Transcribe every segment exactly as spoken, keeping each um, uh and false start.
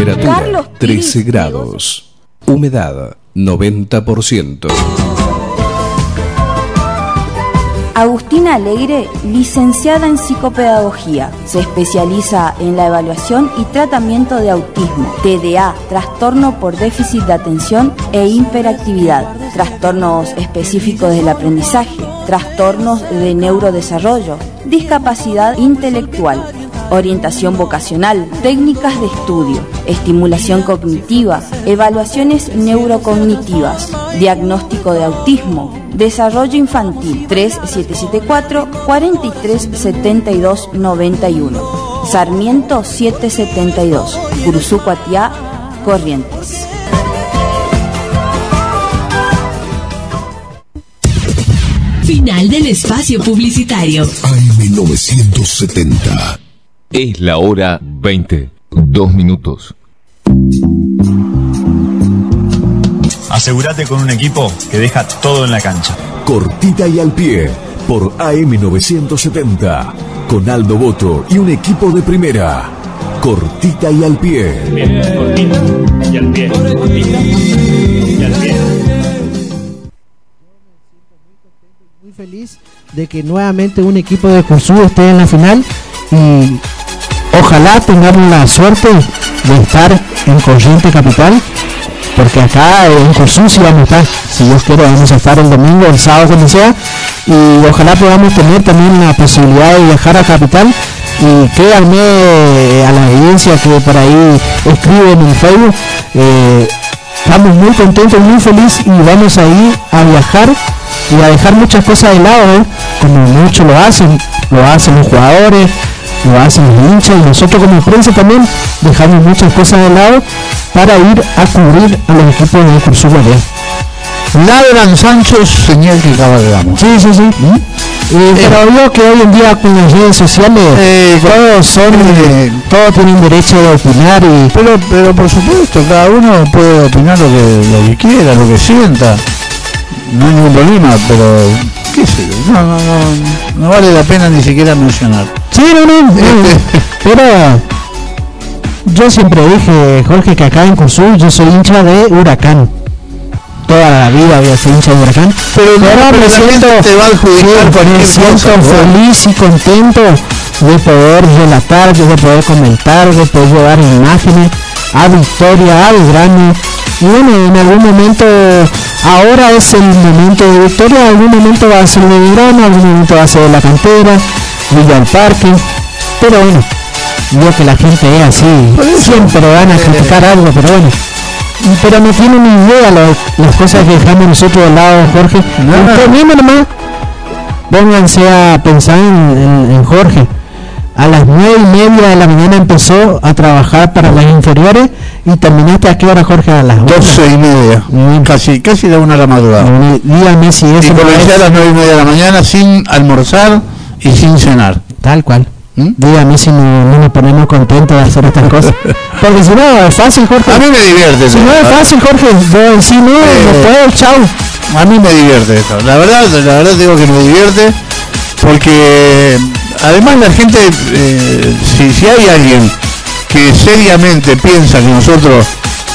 Temperatura trece grados. Humedad noventa por ciento. Agustina Alegre, licenciada en psicopedagogía, se especializa en la evaluación y tratamiento de autismo, T D A, trastorno por déficit de atención e hiperactividad, trastornos específicos del aprendizaje, trastornos de neurodesarrollo, discapacidad intelectual, orientación vocacional, técnicas de estudio, estimulación cognitiva, evaluaciones neurocognitivas, diagnóstico de autismo, desarrollo infantil. Tres siete siete cuatro, cuatro tres siete dos nueve uno, Sarmiento setecientos setenta y dos, Curuzú-Cuatiá, Corrientes. Final del espacio publicitario. A M novecientos setenta. Es la hora veinte, dos minutos. Asegúrate con un equipo que deja todo en la cancha. Cortita y al pie, por A M novecientos setenta. Con Aldo Boto y un equipo de primera. Cortita y al pie. Bien, cortita y al pie. Cortita y al pie. Muy feliz de que nuevamente un equipo de Curzú esté en la final y ojalá tengamos la suerte de estar en Corrientes Capital, porque acá en Curzú sí vamos a estar, si Dios quiere vamos a estar el domingo, el sábado, como sea, y ojalá podamos tener también la posibilidad de viajar a Capital. Y créanme a la audiencia que por ahí escriben en Facebook, eh, estamos muy contentos, muy felices y vamos a ir a viajar y a dejar muchas cosas de lado, ¿eh? Como muchos lo hacen, lo hacen los jugadores, lo hacen los hinchas, y nosotros como prensa también dejamos muchas cosas de lado para ir a cubrir a los equipos de Curzú. Ladran Sanchos, señal que cabalgamos. Sí, sí, sí. ¿Mm? Eh, eh, pero yo que hoy en día con las redes sociales eh, todos son eh, todos tienen derecho de opinar y pero pero por supuesto cada uno puede opinar lo que lo que quiera, lo que sienta, no hay ningún problema, pero qué sé yo, no, no, no, no vale la pena ni siquiera mencionar. Sí, no, no, no. Pero yo siempre dije, Jorge, que acá en Curzú yo soy hincha de Huracán. Toda la vida voy a ser hincha de Huracán, pero, pero ahora me siento, te va a adjudicar sí, me siento cosa, feliz y contento de poder relatar, de poder comentar, de poder llevar imágenes a Victoria, a Belgrano. Y bueno, en algún momento, ahora es el momento de Victoria, en algún momento va a ser de Belgrano, en algún momento va a ser de La Cantera, Villa del Parque, pero bueno, yo que la gente es así, siempre van a criticar algo, pero bueno. Pero no tienen ni idea lo, las cosas que dejamos nosotros al lado, Jorge. No, usted mismo nomás, pónganse a pensar en, en, en Jorge. A las nueve y media de la mañana empezó a trabajar para las inferiores y terminaste a qué hora, Jorge, a las doce y media, mm. casi casi de una a la madrugada. Dígame si eso. Y comencé a las nueve y media de la mañana sin almorzar y sin cenar. Tal cual. ¿Mm? Dígame si no, no nos ponemos contentos de hacer estas cosas. Porque si no es fácil, Jorge. A mí me divierte. Si no es fácil, Jorge, yo, si no, eh, no puedo, chao. A mí me divierte esto. La verdad, la verdad digo que me divierte porque además la gente, eh, si, si hay alguien que seriamente piensa que nosotros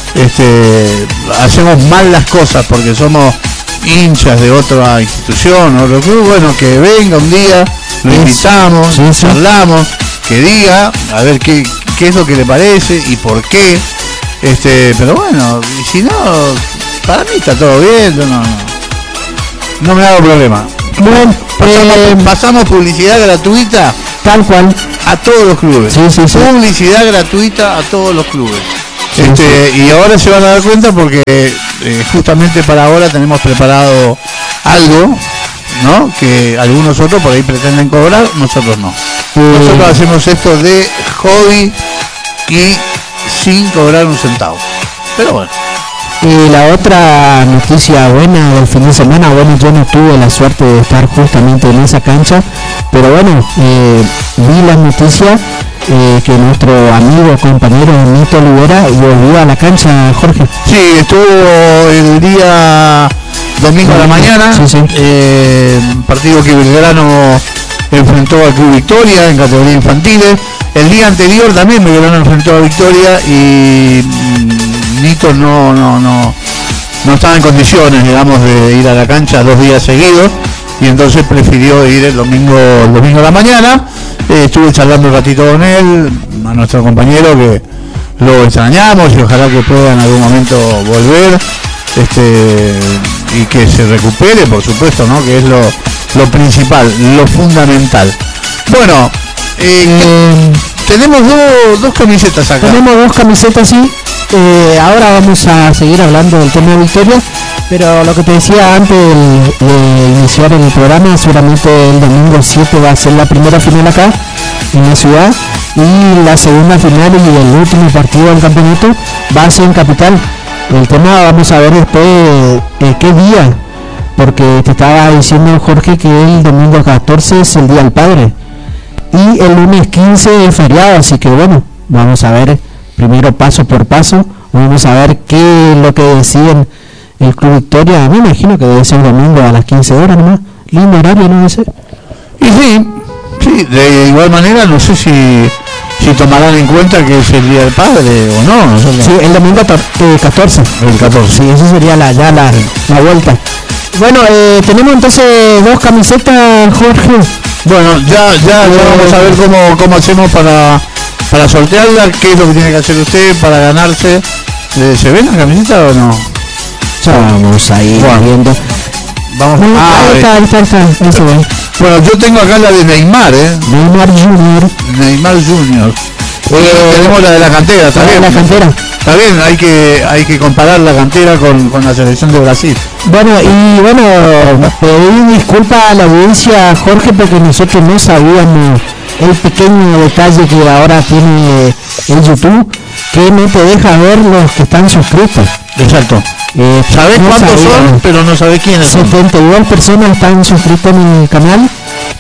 este, hacemos mal las cosas porque somos hinchas de otra institución o otro club, bueno, que venga un día, lo invitamos, sí, sí. charlamos, que diga a ver qué, qué es lo que le parece y por qué, este, pero bueno, y si no, para mí está todo bien, no, no, no me hago problema. Bueno, pasamos, eh, pasamos publicidad gratuita tal cual a todos los clubes. Sí, sí, sí. Publicidad gratuita a todos los clubes. Sí, este, sí. Y ahora se van a dar cuenta porque eh, justamente para ahora tenemos preparado algo, ¿no? Que algunos otros por ahí pretenden cobrar, nosotros no. Uh. Nosotros hacemos esto de hobby y sin cobrar un centavo. Pero bueno. Y la otra noticia buena del fin de semana, bueno, yo no tuve la suerte de estar justamente en esa cancha, pero bueno, eh, vi las noticias eh, que nuestro amigo, compañero Nito Olivera volvió a la cancha, Jorge. Sí, estuvo el día domingo a la mañana, sí, sí. Eh, partido que Belgrano enfrentó al Club Victoria en categoría infantiles. el día anterior también Belgrano enfrentó a Victoria y mm, Nito no, no, no, no estaba en condiciones, digamos, de ir a la cancha dos días seguidos, y entonces prefirió ir el domingo, el domingo a la mañana. Eh, estuve charlando un ratito con él, a nuestro compañero, que lo extrañamos y ojalá que pueda en algún momento volver, este, y que se recupere, por supuesto, ¿no? Que es lo, lo principal, lo fundamental. Bueno, eh, eh, tenemos dos, dos camisetas acá. Tenemos dos camisetas, sí. Eh, ahora vamos a seguir hablando del tema de Victoria, pero lo que te decía antes de, de iniciar el programa, seguramente el domingo siete va a ser la primera final acá en la ciudad, y la segunda final y el último partido del campeonato va a ser en Capital. El tema vamos a ver después eh, qué día, porque te estaba diciendo, Jorge, que el domingo catorce es el Día del Padre y el lunes quince es feriado, así que bueno, vamos a ver primero paso por paso, vamos a ver qué es lo que deciden el Club Victoria. Me imagino que debe ser domingo a las quince horas nomás, lindo horario, ¿no? Ese. Y sí, sí, de igual manera no sé si si tomarán en cuenta que es el Día del Padre o no. no sé. Sí, el domingo eh, catorce. El catorce. Sí, eso sería la, ya la, la vuelta. Bueno, eh, tenemos entonces dos camisetas, Jorge. Bueno, ya ya, ya vamos a ver cómo, cómo hacemos para, para sortearla, qué es lo que tiene que hacer usted para ganarse. ¿Se ven la camiseta o no? Ya vamos a ir bueno, viendo. Vamos a ah, ahí está, ahí está, ahí está, ahí se ve. Bueno, yo tengo acá la de Neymar, ¿eh? Neymar Junior. Neymar Junior. Eh, tenemos la de la cantera, ¿está bien? La cantera. Está bien, hay que hay que comparar la cantera con, con la selección de Brasil. Bueno, y bueno, pedí disculpas a la audiencia, Jorge, porque nosotros no sabíamos el pequeño detalle que ahora tiene el YouTube, que no te deja ver los que están suscritos. Exacto. Eh, sabés no cuántos sabía, son, pero no sabés quiénes son. setenta y dos personas están suscritas en el canal,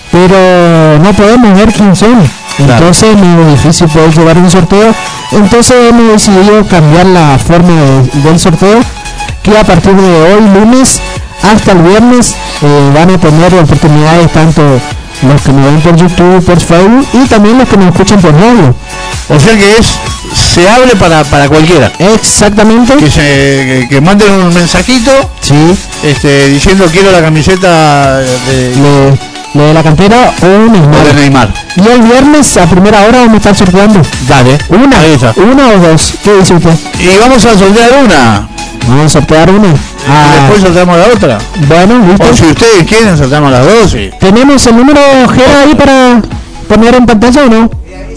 pero no podemos ver quién son. Claro. Entonces es muy difícil poder llevar un sorteo. Entonces hemos decidido cambiar la forma de, del sorteo, que a partir de hoy, lunes, hasta el viernes, eh, van a tener oportunidades tanto los que nos ven por YouTube, por Facebook, y también los que nos escuchan por radio. O sea que es se abre para, para cualquiera. Exactamente. Que se que, que manden un mensajito, sí, este, diciendo quiero la camiseta de, Le, le de la cantera o Neymar. de Neymar. Y el viernes a primera hora vamos a estar sorteando. Dale. Una, esa. una o dos. ¿Qué dice usted? Y vamos a sortear una. Vamos a sortear una. Ah, y después sorteamos la otra. Bueno, ¿listo? O si ustedes quieren, sorteamos las dos. Sí. ¿Tenemos el número G ahí para poner en pantalla o no?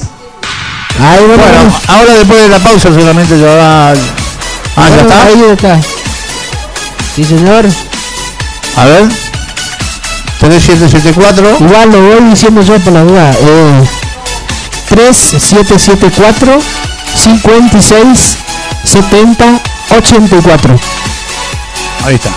Ahí, bueno, bueno, ahora después de la pausa solamente ya va. Ah, bueno, ya está. Ahí está. Sí, señor. A ver. tres siete siete cuatro. Igual lo voy diciendo yo por la duda. Eh, tres siete siete cuatro cincuenta y seis setenta ochenta y cuatro. Ahí está.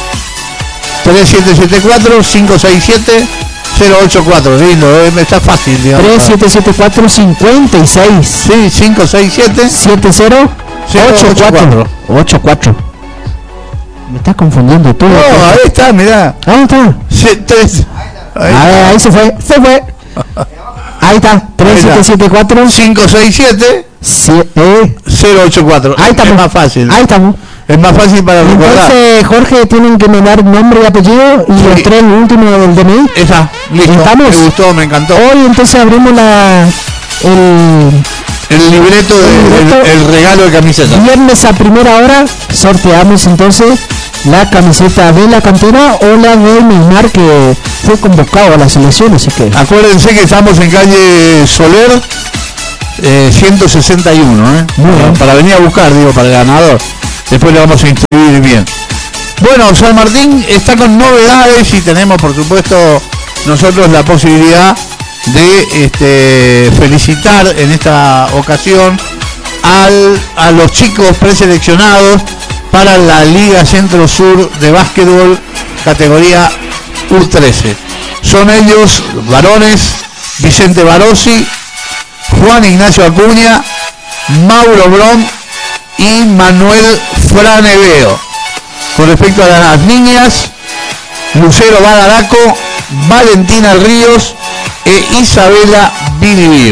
tres siete siete cuatro cinco seis siete cero ocho cuatro. Lindo, eh, está fácil, digamos. tres siete siete cuatro cincuenta y seis. Sí, cinco seis siete siete cero ocho cuatro. ocho cuatro. Me estás confundiendo todo. No, ahí está, mirá. Ahí está. Sí, tres. Ahí, ahí, ahí se fue, se fue. Ahí está. tres siete siete cuatro cinco seis siete cero ocho cuatro. Ahí estamos. Es más fácil. Ahí estamos. Es más fácil para recordar. Entonces, Jorge, tienen que mandar nombre y apellido y sí, los tres últimos del D N I. Esa, listo. ¿Estamos? Me gustó, me encantó. Hoy entonces abrimos la el el libreto del de, el regalo de camiseta. Viernes a primera hora sorteamos entonces la camiseta de la cantera o la de Neymar, que fue convocado a la selección, así que acuérdense que estamos en calle Soler eh, ciento sesenta y uno, ¿eh? Muy bien. Para venir a buscar, digo, para el ganador. Después le vamos a instruir bien. Bueno, San Martín está con novedades y tenemos, por supuesto, nosotros la posibilidad de este, felicitar en esta ocasión al, a los chicos preseleccionados para la Liga Centro Sur de Básquetbol categoría U trece. Son ellos, varones, Vicente Barossi, Juan Ignacio Acuña, Mauro Brom y Manuel Franeveo. Con respecto a las niñas, Lucero Badaraco, Valentina Ríos e Isabela Vinibio.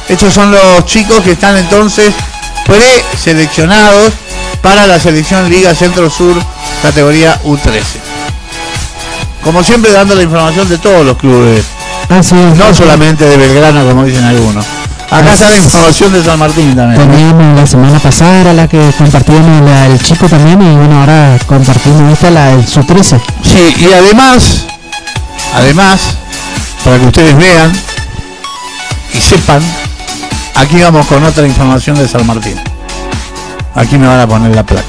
Estos son los chicos que están entonces preseleccionados para la selección Liga Centro Sur categoría U trece. Como siempre, dando la información de todos los clubes, Así es, no solamente de Belgrano, como dicen algunos. Acá está la información de San Martín también. Teníamos la semana pasada, era la que compartíamos la, el chico también, y bueno, ahora compartimos esta, la del sub trece. Sí, y además, además, para que ustedes vean y sepan, aquí vamos con otra información de San Martín. Aquí me van a poner la placa.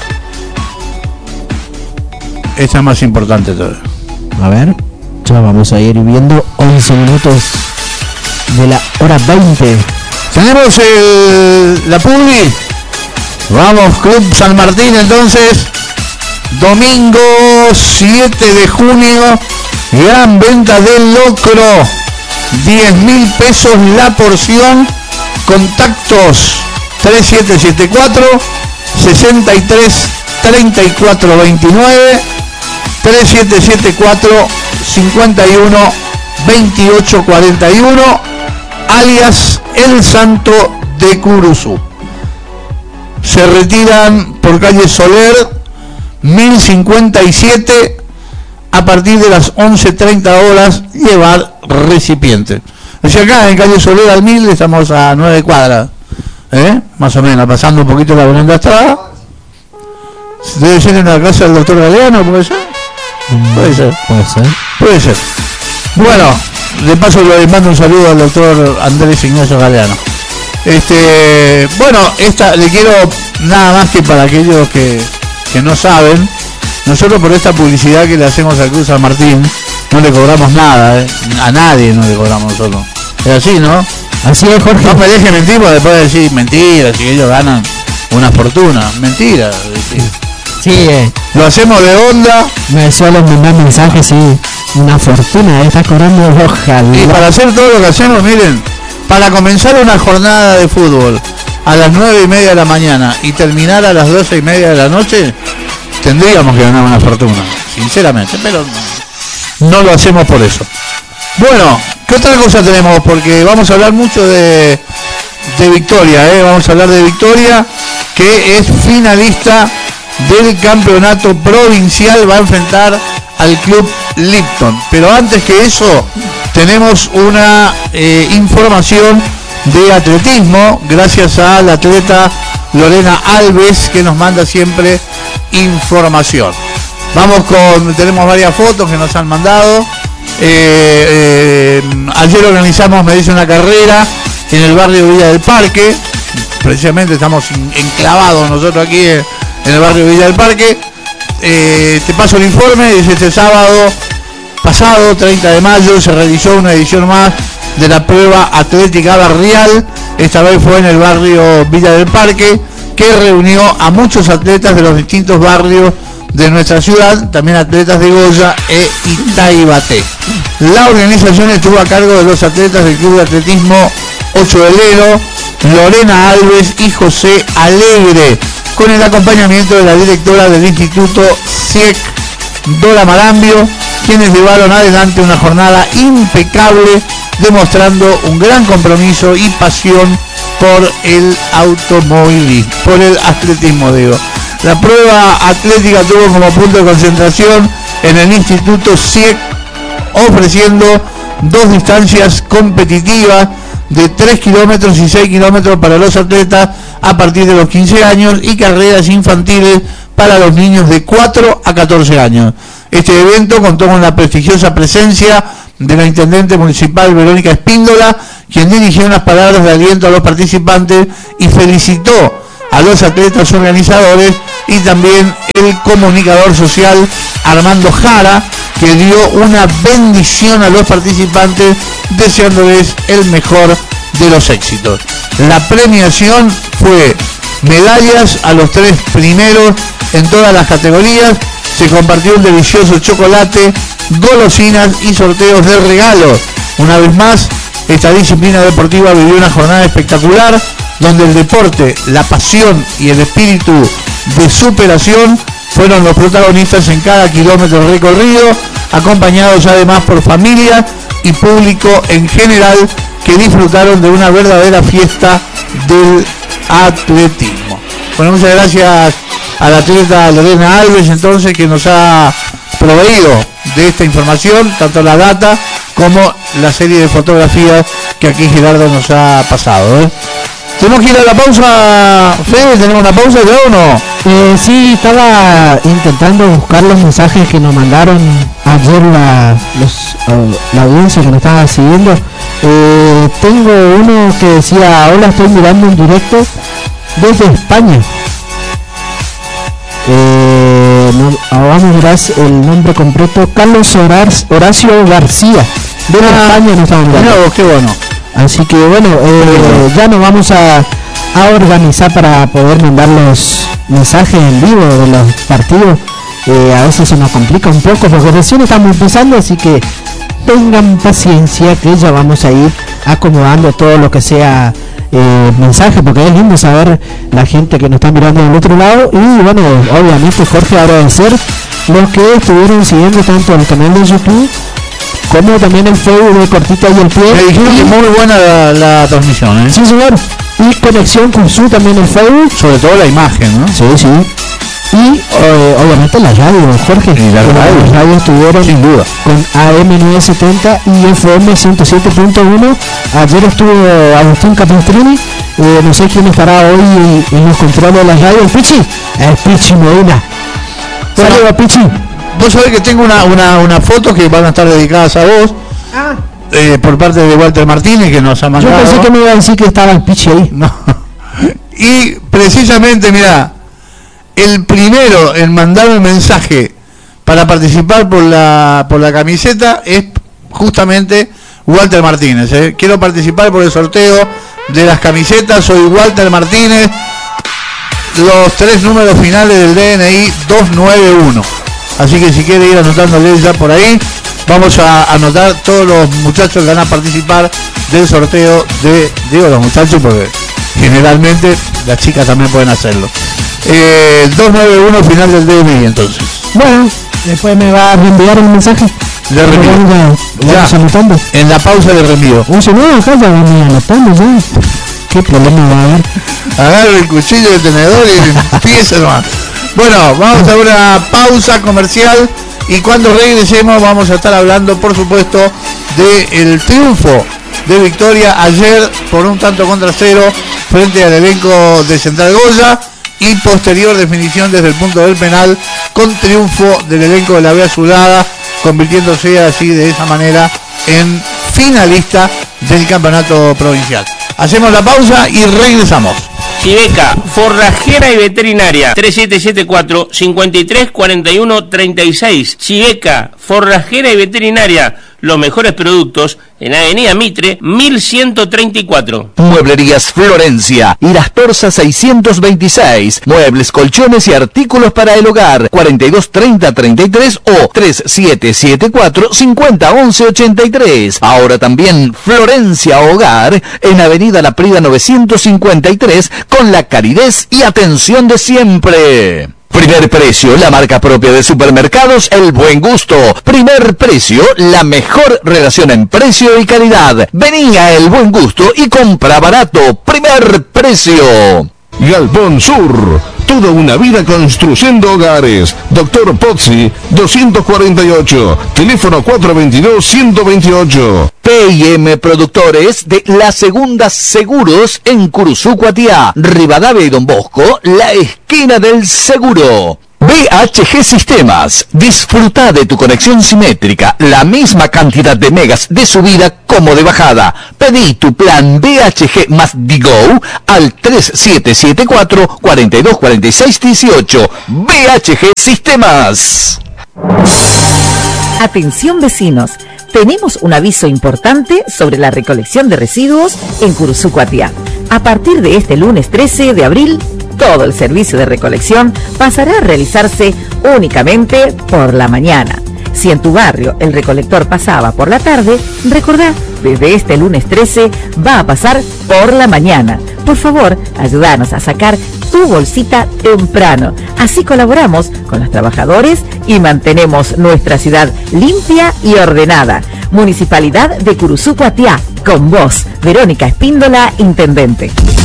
Esta es más importante todavía. A ver, ya vamos a ir viendo once minutos de la hora veinte. Tenemos el, la publi. Vamos, Club San Martín, entonces. Domingo siete de junio. Gran venta del locro. diez mil pesos la porción. Contactos tres siete siete cuatro, seis tres, tres cuatro dos nueve. tres siete siete cuatro, cinco uno, veintiocho cuarenta y uno, alias El Santo de Curuzú. Se retiran por calle Soler mil cincuenta y siete a partir de las once treinta horas, llevar recipiente. O sea, acá en calle Soler al mil estamos a nueve cuadras, ¿eh? Más o menos, pasando un poquito la Bonenda Estrada. Debe ser en la casa del doctor Galeano, ¿puede ser? Puede ser. Puede ser. Puede ser. Bueno, de paso le mando un saludo al doctor Andrés Ignacio Galeano. Este, bueno, esta le quiero, nada más que para aquellos que, que no saben, nosotros por esta publicidad que le hacemos al Club San Martín, no le cobramos nada, ¿eh? A nadie no le cobramos nosotros. Es así, ¿no? Así es, Jorge. No me dejen mentir, porque después de decir mentiras y que ellos ganan una fortuna. Mentira. Decir. Sí, eh. Lo hacemos de onda. Me suelen mandar mensajes, sí. Una fortuna, estás cobrando, ojalá. Y para hacer todo lo que hacemos, miren, para comenzar una jornada de fútbol a las nueve y media de la mañana y terminar a las doce y media de la noche, tendríamos que ganar una fortuna, sinceramente, pero no lo hacemos por eso. Bueno, ¿qué otra cosa tenemos? Porque vamos a hablar mucho de, de Victoria, ¿eh? Vamos a hablar de Victoria, que es finalista del campeonato provincial, va a enfrentar al club Lipton. Pero antes que eso, tenemos una eh, información de atletismo, gracias a la atleta Lorena Alves, que nos manda siempre información. Vamos con, tenemos varias fotos que nos han mandado. Eh, eh, ayer organizamos, me dice, una carrera en el barrio Villa del Parque. Precisamente estamos enclavados nosotros aquí en, en el barrio Villa del Parque. Eh, te paso el informe. Dice: este sábado pasado, treinta de mayo, se realizó una edición más de la prueba atlética barrial. Esta vez fue en el barrio Villa del Parque, que reunió a muchos atletas de los distintos barrios de nuestra ciudad, también atletas de Goya e Itaibaté. La organización estuvo a cargo de los atletas del Club de Atletismo ocho de enero, Lorena Alves y José Alegre, con el acompañamiento de la directora del Instituto C I E C, Dora Marambio, quienes llevaron adelante una jornada impecable, demostrando un gran compromiso y pasión por el automovilismo, por el atletismo, digo. La prueba atlética tuvo como punto de concentración en el Instituto C I E C, ofreciendo dos distancias competitivas de tres kilómetros y seis kilómetros para los atletas a partir de los quince años y carreras infantiles para los niños de cuatro a catorce años. Este evento contó con la prestigiosa presencia de la intendente municipal Verónica Espíndola, quien dirigió unas palabras de aliento a los participantes y felicitó a los atletas organizadores, y también el comunicador social Armando Jara, que dio una bendición a los participantes, deseándoles el mejor de los éxitos. La premiación fue medallas a los tres primeros en todas las categorías. Se compartió un delicioso chocolate, golosinas y sorteos de regalos. Una vez más, esta disciplina deportiva vivió una jornada espectacular, donde el deporte, la pasión y el espíritu de superación fueron los protagonistas en cada kilómetro recorrido, acompañados además por familias y público en general, que disfrutaron de una verdadera fiesta del atletismo. Bueno, muchas gracias a la atleta Lorena Alves, entonces, que nos ha proveído de esta información, tanto la data como la serie de fotografías que aquí Gerardo nos ha pasado, ¿eh? ¿Tenemos que ir a la pausa, Fede? ¿Tenemos una pausa ya o no? Eh, sí, estaba intentando buscar los mensajes que nos mandaron ayer la, los, uh, la audiencia que nos estaba siguiendo. Eh, tengo uno que decía: hola, estoy mirando en directo desde España. Eh, no, vamos a mirar el nombre completo. Carlos Horacio García, desde ah, España nos estaba mirando. No, qué bueno. Así que bueno, eh, ya nos vamos a, a organizar para poder mandar los mensajes en vivo de los partidos. Eh, a veces se nos complica un poco porque recién estamos empezando, así que tengan paciencia, que ya vamos a ir acomodando todo lo que sea eh, mensaje, porque es lindo saber la gente que nos está mirando del otro lado. Y bueno, obviamente, Jorge, agradecer los que estuvieron siguiendo tanto el canal de YouTube como también el Facebook de Cortita y el Pie. Me dijeron que muy buena la, la transmisión, ¿eh? Sí, señor. Y Conexión Cursú también el Facebook. Sobre todo la imagen, ¿no? Sí, sí. Y eh, obviamente la radio, Jorge. Y la radio. Las radios estuvieron sin duda con A M novecientos setenta y F M ciento siete punto uno. Ayer estuvo Agustín Capistrini. Eh, no sé quién estará hoy en los controles de las radios. ¿El Pichi? El Pichi Medina. Bueno, saludos, Pichi. Vos sabés que tengo una, una, una foto que van a estar dedicadas a vos. Ah. Eh, por parte de Walter Martínez, que nos ha mandado. Yo pensé que me iba a decir que estaba el Pichi ahí. No. Y precisamente, mira, el primero en mandar un mensaje para participar por la por la camiseta es justamente Walter Martínez, ¿eh? Quiero participar por el sorteo de las camisetas, soy Walter Martínez, los tres números finales del D N I doscientos noventa y uno. Así que si quiere ir anotándole ya por ahí, vamos a anotar todos los muchachos que van a participar del sorteo de, digo los muchachos porque generalmente las chicas también pueden hacerlo. Eh, doscientos noventa y uno final del D N I, entonces. Bueno, después me va a reenviar el mensaje. Le reenvío. Ya, ya anotando. En la pausa le reenvío. Un segundo, acá ya venía anotando ya. ¿Qué problema va a haber? Agarra el cuchillo de tenedor y empieza nomás. Bueno, vamos a una pausa comercial y cuando regresemos vamos a estar hablando, por supuesto, del triunfo de Victoria ayer por un tanto contra cero frente al elenco de Central Goya y posterior definición desde el punto del penal con triunfo del elenco de la B Azulada, convirtiéndose así de esa manera en finalista del campeonato provincial. Hacemos la pausa y regresamos. Chiveca, forrajera y veterinaria, tres siete siete cuatro, cinco tres cuatro uno tres seis. Chiveca, forrajera y veterinaria, los mejores productos en Avenida Mitre, mil ciento treinta y cuatro. Mueblerías Florencia, Irastorza seiscientos veintiséis. Muebles, colchones y artículos para el hogar. cuarenta y dos treinta treinta y tres o tres siete siete cuatro cincuenta once ochenta y tres. Ahora también Florencia Hogar en Avenida La Prida novecientos cincuenta y tres con la calidez y atención de siempre. Primer Precio, la marca propia de supermercados El Buen Gusto. Primer Precio, la mejor relación en precio y calidad. Vení a El Buen Gusto y compra barato. Primer Precio. Galpón Sur, toda una vida construyendo hogares. Doctor Pozzi, doscientos cuarenta y ocho, teléfono cuatro veintidós ciento veintiocho. P y M Productores de La Segunda Seguros en Curuzú, Cuatiá, Rivadavia y Don Bosco, la esquina del seguro. B H G Sistemas, disfruta de tu conexión simétrica, la misma cantidad de megas de subida como de bajada. Pedí tu plan B H G más Digo al tres siete siete cuatro, cuatro dos cuatro seis uno ocho. B H G Sistemas. Atención vecinos, tenemos un aviso importante sobre la recolección de residuos en Curuzú, Cuatiá. A partir de este lunes trece de abril, todo el servicio de recolección pasará a realizarse únicamente por la mañana. Si en tu barrio el recolector pasaba por la tarde, recordá, desde este lunes trece va a pasar por la mañana. Por favor, ayúdanos a sacar tu bolsita temprano. Así colaboramos con los trabajadores y mantenemos nuestra ciudad limpia y ordenada. Municipalidad de Curuzú, Cuatiá, Con vos, Verónica Espíndola, Intendente.